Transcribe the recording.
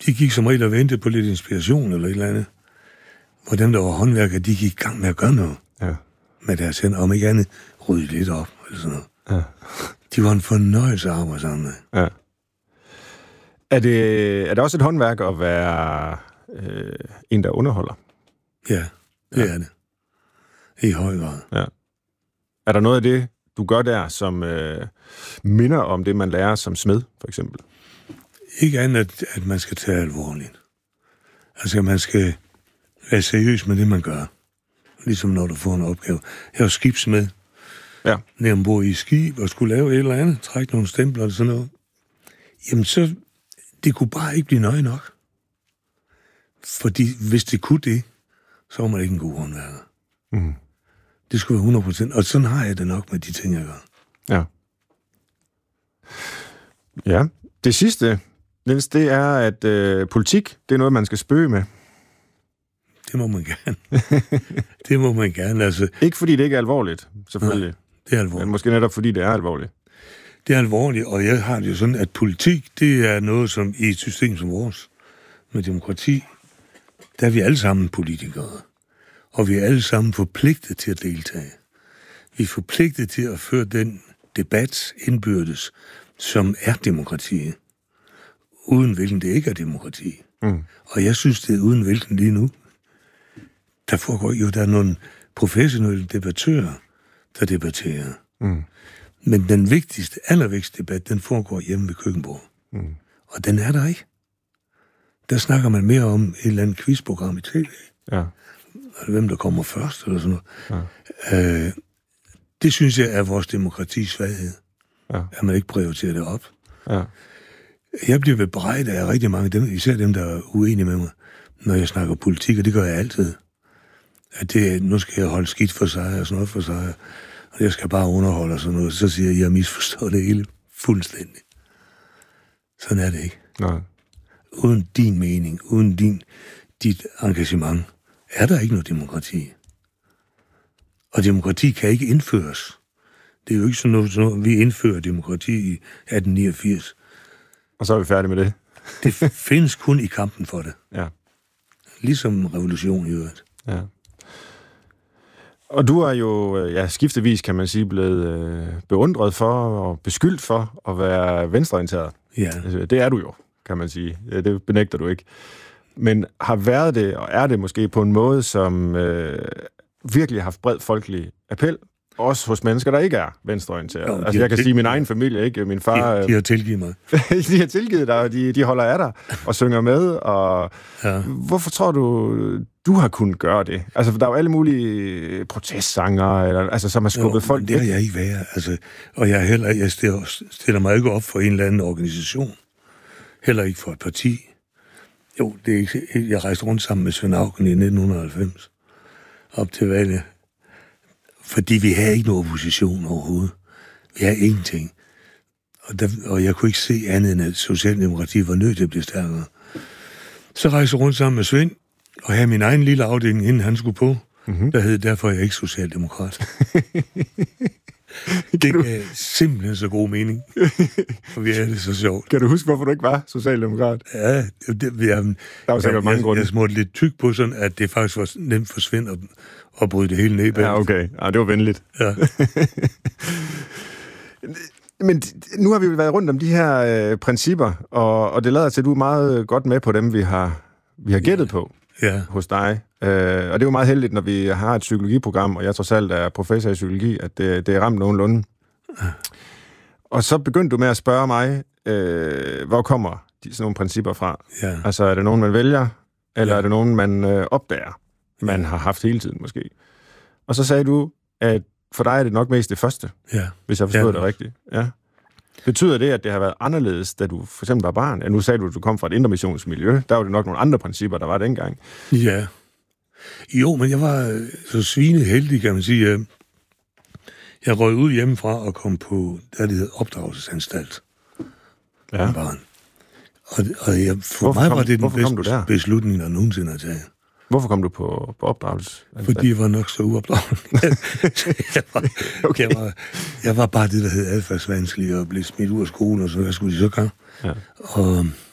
de gik som regel og ventede på lidt inspiration eller et eller andet. Hvor dem, der var håndværkere, de gik i gang med at gøre noget med deres hænder, om ikke andet rydde lidt op, eller sådan noget. Ja. De var en fornøjelse at arbejde sammen med. Ja. Er det også et håndværk at være en, der underholder? Ja, det er det. I høj grad. Ja. Er der noget af det, du gør der, som minder om det, man lærer som smed, for eksempel? Ikke andet, at man skal tage alvorligt. Altså, man skal være seriøs med det, man gør. Ligesom når du får en opgave. Jeg var skibsmed. Ja. Når jeg bor i skib og skulle lave et eller andet, trække nogle stempler eller sådan noget. Jamen, så det kunne bare ikke blive nøje nok. Fordi hvis det kunne det, så var man ikke en god håndværker. Mm. Det skulle være 100%. Og sådan har jeg det nok med de ting, jeg gør. Ja. Ja. Det sidste, Niels, det er, at politik, det er noget, man skal spøge med. Det må man gerne. Det må man gerne, altså. Ikke fordi det ikke er alvorligt, selvfølgelig. Nej, det er alvorligt. Men måske netop fordi det er alvorligt. Det er alvorligt, og jeg har det jo sådan, at politik, det er noget, som i et system som vores, med demokrati, der er vi alle sammen politikere. Og vi er alle sammen forpligtet til at deltage. Vi er forpligtet til at føre den debat indbyrdes, som er demokrati. Uden hvilken det ikke er demokrati. Mm. Og jeg synes, det er uden hvilken lige nu. Der foregår jo, der er nogle professionelle debattører, der debatterer. Mm. Men den vigtigste, allervigtigste debat, den foregår hjemme ved køkkenbordet. Mm. Og den er der ikke. Der snakker man mere om et eller andet quizprogram i tv. Ja. Hvem der kommer først, eller sådan noget. Ja. Det synes jeg er vores demokratis svaghed. Ja. At man ikke prioriterer det op. Ja. Jeg bliver bebrejdet af rigtig mange, dem, især dem, der er uenige med mig, når jeg snakker politik, og det gør jeg altid. At nu skal jeg holde skidt for sig, og sådan noget for sig, og jeg skal bare underholde og sådan noget. Så siger jeg, at jeg misforstår det hele fuldstændig. Sådan er det ikke. Nej. Uden din mening, uden dit engagement, er der ikke noget demokrati. Og demokrati kan ikke indføres. Det er jo ikke sådan noget, vi indfører demokrati i 1889. Og så er vi færdige med det. Det findes kun i kampen for det. Ja. Ligesom revolution i øvrigt. Ja. Og du er jo skiftevis, kan man sige, blevet beundret for og beskyldt for at være venstreorienteret. Ja. Det er du jo, kan man sige. Det benægter du ikke. Men har været det, og er det måske på en måde, som virkelig har haft bred folkelig appel, også hos mennesker, der ikke er venstreorienteret. Jo, altså, jeg kan sige, min egen familie, ikke? Min far... De har tilgivet mig. De har tilgivet dig, og de holder af dig og synger med, og... Ja. Hvorfor tror du har kunnet gøre det? Altså, der er jo alle mulige protestsanger, eller, som har skubbet folk... Det har jeg ikke været. Altså, og jeg stiller mig ikke op for en eller anden organisation. Heller ikke for et parti. Jo, det er ikke... Jeg rejste rundt sammen med Svend Auken i 1990. Op til valget. Fordi vi havde ikke nogen opposition overhovedet. Vi havde ingenting. Og jeg kunne ikke se andet end, at Socialdemokratiet var nødt til at blive stærkere. Så rejste jeg rundt sammen med Svend, og havde min egen lille afdeling, inden han skulle på. Mm-hmm. Der hed derfor jeg ikke socialdemokrat. Det gav simpelthen så god mening. Og vi havde det så sjovt. Kan du huske, hvorfor du ikke var socialdemokrat? Ja, der var sikkert mange grunde. Jeg smurte lidt tyk på sådan, at det faktisk var nemt for Svend at bryde det hele ned. Ja, okay. Ja, det var venligt. Ja. Men nu har vi jo været rundt om de her principper, og det lader til, at du er meget godt med på dem, vi har gættet på hos dig. Og det er jo meget heldigt, når vi har et psykologiprogram, og jeg trods alt er professor i psykologi, at det er ramt nogenlunde. Og så begyndte du med at spørge mig, hvor kommer sådan nogle principper fra? Ja. Altså, er det nogen, man vælger, eller er det nogen, man opdager, man har haft hele tiden måske? Og så sagde du, at for dig er det nok mest det første, hvis jeg forstod det rigtigt. Ja. Betyder det, at det har været anderledes, da du for eksempel var barn? Ja, nu sagde du, at du kom fra et indremissionsmiljø. Der var det nok nogle andre principper, der var dengang. Ja. Jo, men jeg var så svineheldig, kan man sige. Jeg røg ud hjemmefra og kom på, der det hed opdragelsesanstalt. Ja. Barn. Og for mig var det den bedste beslutning, der nogensinde har taget. Hvorfor kom du på opdragelsesanstalt? Fordi jeg var nok så uopdragende. jeg var bare det, der hed adfærdsvanskelig, og blev smidt ud af skolen, og så hvad skulle de så gøre? Ja. Og